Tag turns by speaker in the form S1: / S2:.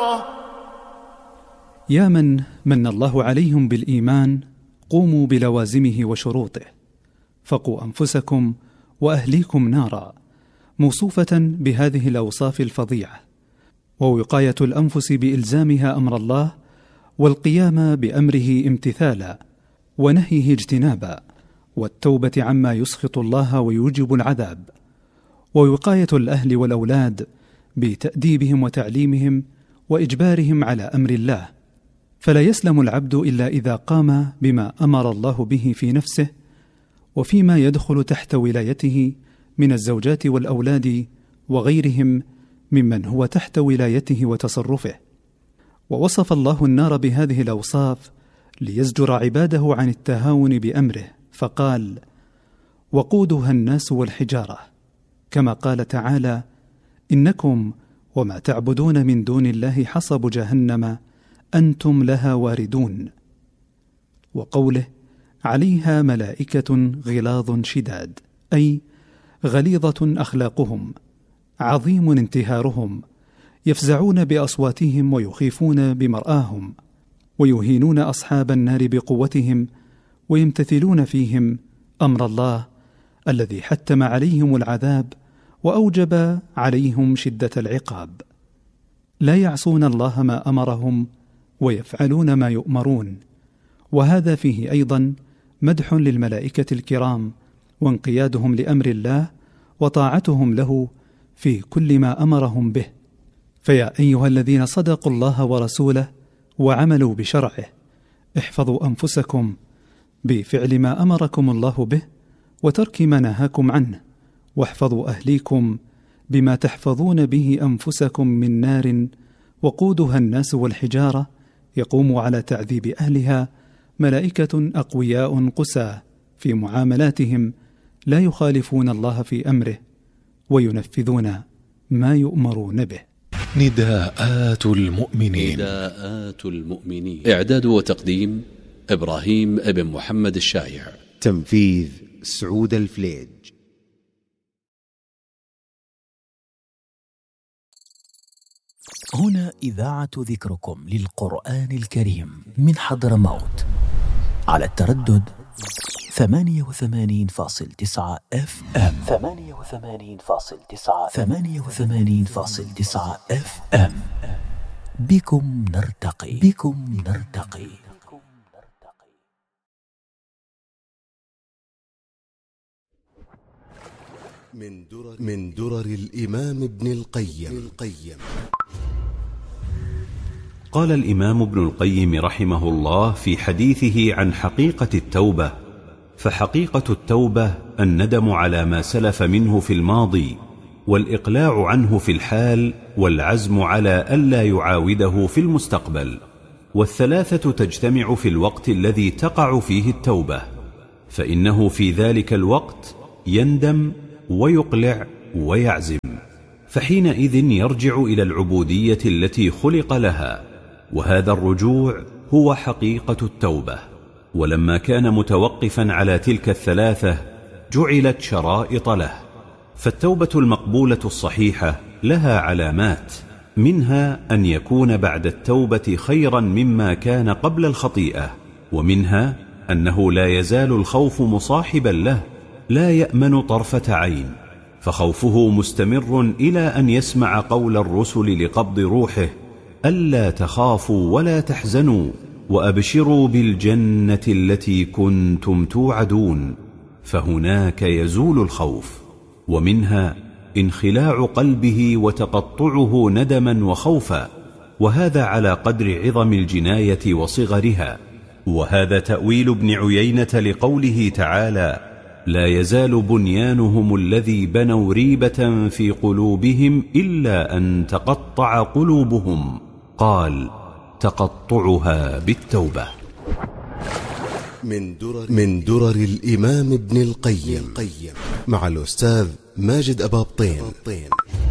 S1: يا من من الله عليهم بالإيمان قوموا بلوازمه وشروطه، فقوا أنفسكم وأهليكم نارا، موصوفة بهذه الأوصاف الفظيعة، ووقاية الأنفس بإلزامها أمر الله والقيام بأمره امتثالا ونهيه اجتنابا، والتوبة عما يسخط الله ويوجب العذاب، ووقاية الأهل والأولاد بتأديبهم وتعليمهم وإجبارهم على أمر الله، فلا يسلم العبد إلا إذا قام بما أمر الله به في نفسه وفيما يدخل تحت ولايته من الزوجات والأولاد وغيرهم ممن هو تحت ولايته وتصرفه. ووصف الله النار بهذه الأوصاف ليزجر عباده عن التهاون بأمره، فقال: وقودها الناس والحجارة، كما قال تعالى: إنكم وما تعبدون من دون الله حصب جهنم أنتم لها واردون. وقوله: عليها ملائكة غلاظ شداد، أي غليظة أخلاقهم، عظيم انتهارهم، يفزعون بأصواتهم ويخيفون بمرآهم، ويهينون أصحاب النار بقوتهم، ويمتثلون فيهم أمر الله الذي حتم عليهم العذاب وأوجب عليهم شدة العقاب. لا يعصون الله ما أمرهم ويفعلون ما يؤمرون. وهذا فيه أيضا مدح للملائكة الكرام وانقيادهم لأمر الله وطاعتهم له في كل ما أمرهم به. فيا أيها الذين صدقوا الله ورسوله وعملوا بشرعه، احفظوا أنفسكم بفعل ما أمركم الله به وترك ما نهاكم عنه، واحفظوا أهليكم بما تحفظون به أنفسكم من نار وقودها الناس والحجارة، يقوم على تعذيب أهلها ملائكة أقوياء قساة في معاملاتهم، لا يخالفون الله في أمره وينفذون ما يؤمرون به.
S2: نداءات المؤمنين.
S3: نداءات المؤمنين. إعداد وتقديم إبراهيم ابن محمد الشايع.
S4: تنفيذ سعود الفليج.
S5: هنا إذاعة ذكركم للقرآن الكريم من حضرموت على التردد 88.9 FM. 88.9 FM. بكم نرتقي.
S4: من درر الإمام ابن القيم.
S6: قال الإمام ابن القيم رحمه الله في حديثه عن حقيقة التوبة: فحقيقة التوبة الندم على ما سلف منه في الماضي، والإقلاع عنه في الحال، والعزم على ألا يعاوده في المستقبل. والثلاثة تجتمع في الوقت الذي تقع فيه التوبة، فإنه في ذلك الوقت يندم ويقلع ويعزم، فحينئذ يرجع إلى العبودية التي خلق لها، وهذا الرجوع هو حقيقة التوبة. ولما كان متوقفا على تلك الثلاثة جعلت شرائط له. فالتوبة المقبولة الصحيحة لها علامات، منها أن يكون بعد التوبة خيرا مما كان قبل الخطيئة، ومنها أنه لا يزال الخوف مصاحبا له، لا يأمن طرفة عين، فخوفه مستمر إلى أن يسمع قول الرسل لقبض روحه: ألا تخافوا ولا تحزنوا وأبشروا بالجنة التي كنتم توعدون، فهناك يزول الخوف. ومنها انخلاع قلبه وتقطعه ندما وخوفا، وهذا على قدر عظم الجناية وصغرها. وهذا تأويل ابن عيينة لقوله تعالى: لا يزال بنيانهم الذي بنوا ريبة في قلوبهم إلا أن تقطع قلوبهم. قال: تقطعها بالتوبة.
S4: من درر الإمام ابن القيم مع الأستاذ ماجد أبابطين.